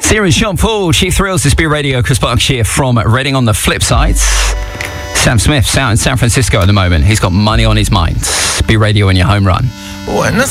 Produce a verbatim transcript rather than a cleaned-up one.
Series Sean Paul, Chief Thrills, this be Radio, Chris Berkshire from Reading. On the flip side, Sam Smith's out in San Francisco at the moment. He's got money on his mind. Be Radio in your home run. When the